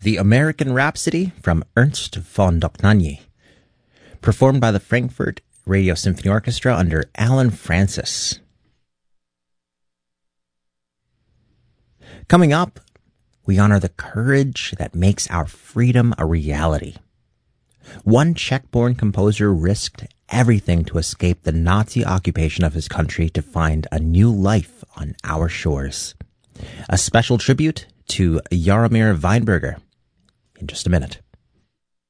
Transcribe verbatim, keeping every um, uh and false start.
The American Rhapsody from Ernst von Dohnanyi, performed by the Frankfurt Radio Symphony Orchestra under Alan Francis. Coming up, we honor the courage that makes our freedom a reality. One Czech-born composer risked everything to escape the Nazi occupation of his country to find a new life on our shores. A special tribute to Jaromír Weinberger in just a minute.